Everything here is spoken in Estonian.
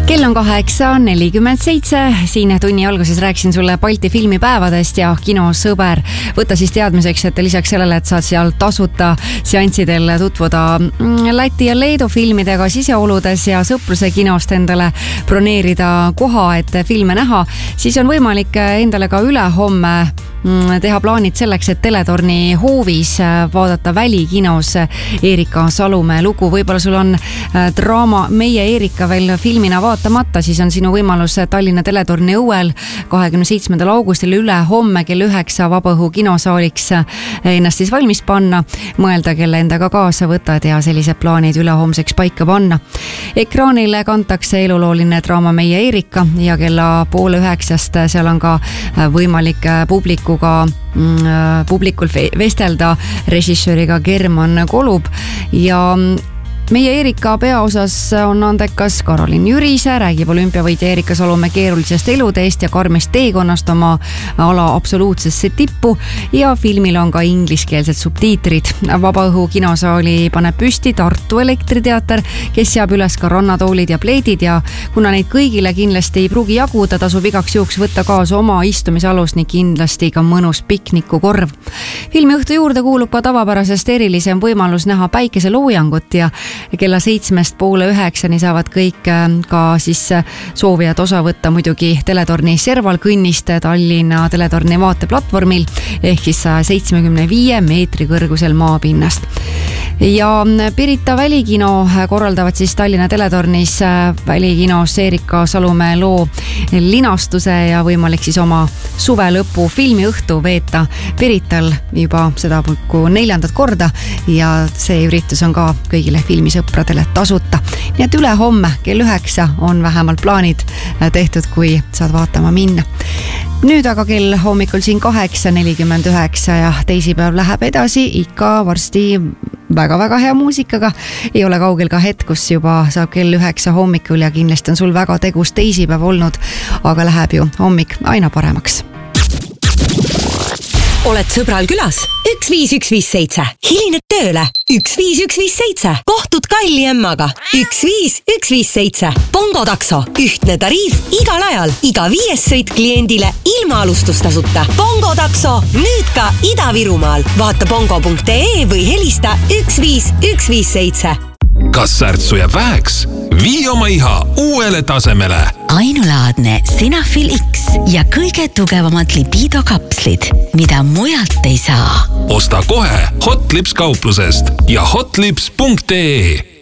Kell on 8:47, siin tunni alguses rääkisin sulle Balti filmipäevadest ja kinosõber. Võta siis teadmiseks, et lisaks sellele, et saad seal tasuta seanssidel tutvuda Läti ja Leedu filmidega siseoludes ja sõpruse kinost endale broneerida koha, et filme näha, siis on võimalik endale ka ülehomme teha plaanid selleks, et Teletorni hoovis vaadata Välikinos Eerika Salumäe lugu. Võib-olla sul on draama Meie Eerika veel filmina vaatamata, siis on sinu võimalus Tallinna Teletorni õuel 27. augustil üle homme kell 9 Vabaõhu kinosaaliks ennast siis valmis panna, mõelda, kelle endaga kaasa võtad ja sellised plaanid üle homseks paika panna. Ekraanile kantakse elulooline draama Meie Eerika ja kella 8:30 seal on ka võimalik publikul vestelda režissööriga German Kolub ja Meie Eerika peaosas on andekas Karolin Jürise, räägib olümpiavõitja Eerika Salumäe keerulisest eluteest ja karmist teekonnast oma ala absoluutsesse tippu ja filmil on ka ingliskeelsed subtiitrid. Vabaõhu kinosaali paneb püsti Tartu Elektriteater, kes seab üles ka rannatoolid ja pleedid ja kuna neid kõigile kindlasti ei pruugi jaguda, tasub igaks juhuks võtta kaasa oma istumisalus ning kindlasti ka mõnus piknikukorv. Filmiõhtu juurde kuulub ka tavapärasest erilisem võimalus näha päikeseloojangut ja kella 7:30 saavad kõik ka siis soovijad osa võtta muidugi Teletorni servalkõnnist Tallinna Teletorni vaateplatvormil ehk siis 175 meetri kõrgusel maapinnast. Ja Pirita Välikino korraldavad siis Tallinna Teletornis Välikinos Eerika Salumäe loo linastuse ja võimalik siis oma suve lõpu filmiõhtu veeta Pirital juba seda 4. korda ja see üritus on ka kõigile filmisõpradele tasuta. Nii et üle homme kell 9 on vähemalt plaanid tehtud, kui saad vaatama minna. Nüüd aga kell hommikul siin 8:49 ja teisipäev läheb edasi ikka varsti väga-väga hea muusikaga. Ei ole kaugel ka hetk, kus juba saab kell 9 hommikul ja kindlasti on sul väga tegus teisipäev olnud, aga läheb ju hommik aina paremaks. Oled sõbral külas? 15157. Hilined tööle? 15157. Kohtud Kalli emmaga? 15157. Bongo takso. Ühtne tariif igal ajal. Iga 5. sõit kliendile ilma alustustasuta. Bongo takso nüüd ka Ida-Virumaal. Vaata bongo.ee või helista 15157. Kas särtsu jääb väheks? Vii oma iha uuele tasemele. Ainulaadne Sinafil X ja kõige tugevamad libido kapslid, mida mujalt ei saa. Osta kohe Hotlips kauplusest ja hotlips.ee.